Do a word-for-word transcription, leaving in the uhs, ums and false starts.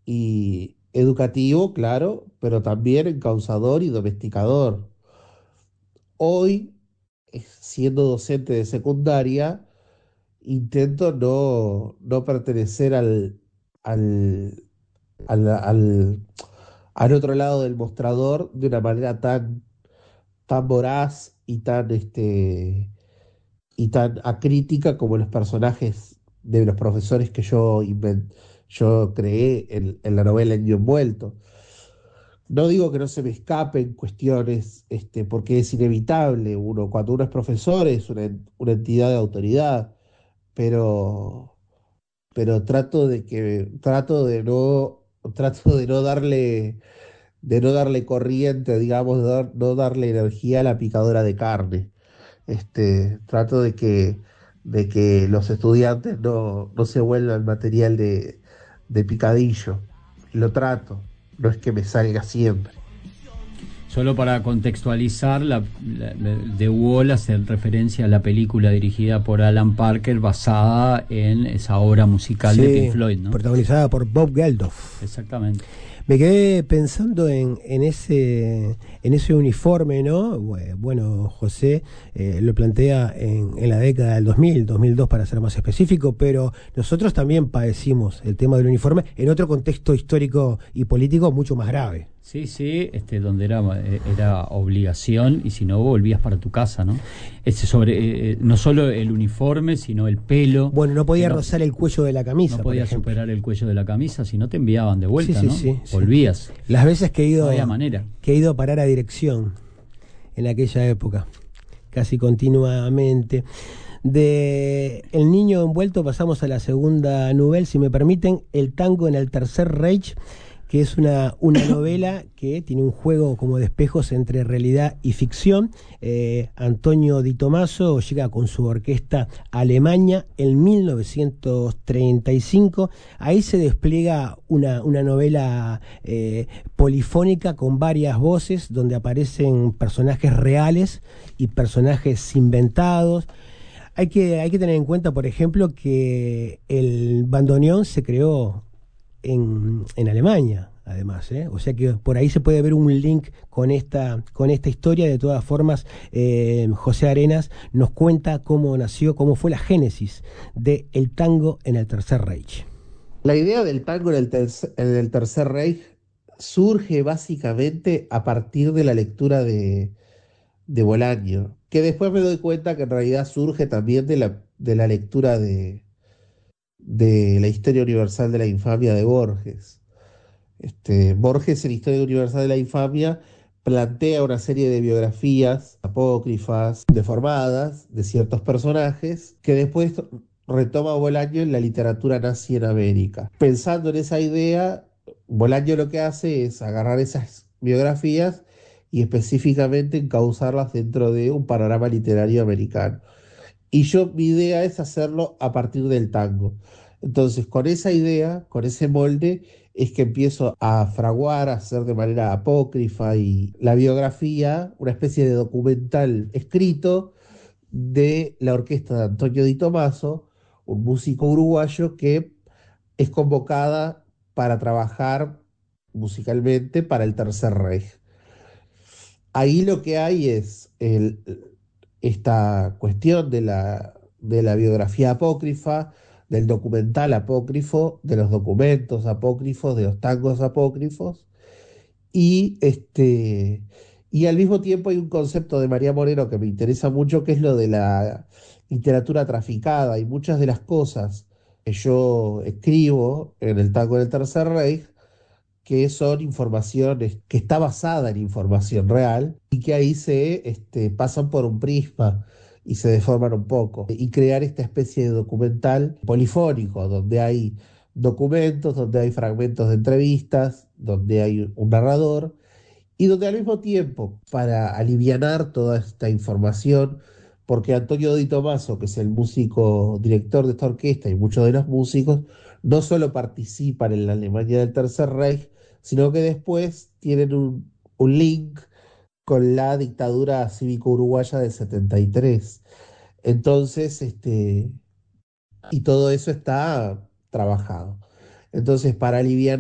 y educativo, claro, pero también encausador y domesticador. Hoy, eh, siendo docente de secundaria, intento no, no pertenecer al, al, al, al, al otro lado del mostrador de una manera tan, tan voraz y tan, este, y tan acrítica como los personajes de los profesores que yo, inven- yo creé en, en la novela Niño Envuelto. No digo que no se me escapen cuestiones, este, porque es inevitable. Uno, cuando uno es profesor, es una, en- una entidad de autoridad, pero, pero trato de que, trato de no, trato de no darle, de no darle corriente, digamos, de dar- no darle energía a la picadora de carne. Este, trato de que, de que los estudiantes no, no se vuelvan material de, de picadillo. Lo trato, no es que me salga siempre. Solo para contextualizar, la, la- la- The Wall hace referencia a la película dirigida por Alan Parker basada en esa obra musical de Pink Sí, Floyd, ¿no? protagonizada por Bob Geldof. Exactamente. Me quedé pensando en, en ese, en ese uniforme, ¿no? Bue- Bueno, José eh, lo plantea en, en la década del dos mil, dos mil dos para ser más específico, pero nosotros también padecimos el tema del uniforme en otro contexto histórico y político mucho más grave. Sí, sí, este, donde era, eh, era obligación y si no volvías para tu casa, ¿no? Este, sobre, eh, eh, no solo el uniforme, sino el pelo, Bueno, no que podía no, rozar el cuello de la no camisa, por podías ejemplo. superar el cuello de la camisa, si no te enviaban de Sí, vuelta, sí, ¿no? sí, sí. Volvías, Las veces que he no había ido, manera. que he ido a parar a dirección en aquella época, casi continuamente. De El niño envuelto pasamos a la segunda novela, si me permiten, El tango en el Tercer Reich, que es una, una novela que tiene un juego como de espejos entre realidad y ficción. Eh, Antonio Di Tommaso llega con su orquesta a Alemania en mil novecientos treinta y cinco. Ahí se despliega una, una novela eh, polifónica con varias voces, donde aparecen personajes reales y personajes inventados. Hay que, hay que tener en cuenta, por ejemplo, que el bandoneón se creó en, en Alemania, además, ¿eh? O sea que por ahí se puede ver un link con esta, con esta historia. De todas formas, eh, José Arenas nos cuenta cómo nació, cómo fue la génesis del tango en el Tercer Reich. La idea del tango en el, terc- en el Tercer Reich surge básicamente a partir de la lectura de, de Bolaño, que después me doy cuenta que en realidad surge también de la, de la lectura de, de la Historia Universal de la Infamia de Borges. Este, Borges en Historia Universal de la Infamia plantea una serie de biografías apócrifas, deformadas, de ciertos personajes, que después retoma Bolaño en la literatura nazi en América. Pensando en esa idea, Bolaño lo que hace es agarrar esas biografías y específicamente encauzarlas dentro de un panorama literario americano. Y yo, mi idea es hacerlo a partir del tango. Entonces, con esa idea, con ese molde, es que empiezo a fraguar, a hacer de manera apócrifa y la biografía, una especie de documental escrito de la orquesta de Antonio Di Tomaso, un músico uruguayo que es convocada para trabajar musicalmente para el Tercer Reich. Ahí lo que hay es el, esta cuestión de la, de la biografía apócrifa, del documental apócrifo, de los documentos apócrifos, de los tangos apócrifos, y, este, y al mismo tiempo hay un concepto de María Moreno que me interesa mucho, que es lo de la literatura traficada, y muchas de las cosas que yo escribo en el tango del Tercer Reich que son informaciones, que está basada en información real y que ahí se este, pasan por un prisma y se deforman un poco. Y crear esta especie de documental polifónico, donde hay documentos, donde hay fragmentos de entrevistas, donde hay un narrador y donde al mismo tiempo, para alivianar toda esta información, porque Antonio Di Tomaso, que es el músico director de esta orquesta y muchos de los músicos, no solo participan en la Alemania del Tercer Reich, sino que después tienen un, un link con la dictadura cívico-uruguaya del setenta y tres. Entonces, este, y todo eso está trabajado. Entonces, para aliviar